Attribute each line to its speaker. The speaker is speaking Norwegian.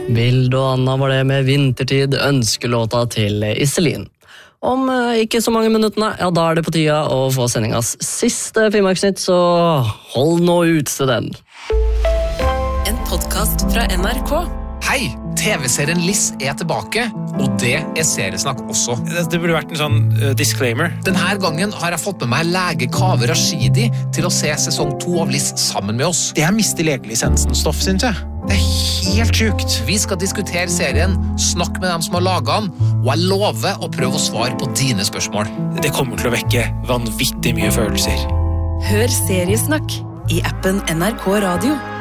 Speaker 1: Vilde og Anna var det med Vintertid, ønskelåta til Iselin. Om ikke så mange minuttene, ja da det på tida å få sendingas siste Finnmarksnytt, så hold nå ut til den.
Speaker 2: En podcast fra NRK.
Speaker 3: Hei, TV-serien Liss tilbake, og det seriesnakk også.
Speaker 4: Det burde vært en sånn disclaimer.
Speaker 3: Denne gangen har jeg fått med meg lege Kaveh Rashidi til å se sesong 2 av Liss sammen med oss.
Speaker 4: Det her mister legelisensen stoff, synes jeg. Det helt sjukt.
Speaker 3: Vi skal diskutere serien, snakke med dem som har laget den, og jeg lover å prøve å svare på dine spørsmål.
Speaker 4: Det kommer til å vekke vanvittig mye følelser.
Speaker 2: Hør seriesnakk i appen NRK Radio.